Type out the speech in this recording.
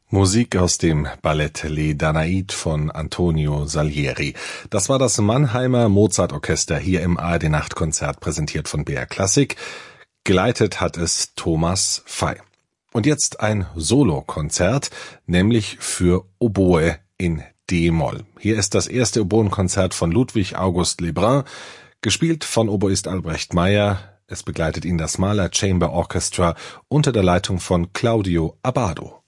Musik aus dem Ballett Les Danaïdes von Antonio Salieri. Das war das Mannheimer Mozart-Orchester hier im ARD-Nachtkonzert, präsentiert von BR Klassik. Geleitet hat es Thomas Fey. Und jetzt ein Solokonzert, nämlich für Oboe in D-Moll. Hier ist das erste Oboenkonzert von Ludwig August Lebrun, gespielt von Oboist Albrecht Meyer. Es begleitet ihn das Mahler Chamber Orchestra unter der Leitung von Claudio Abbado.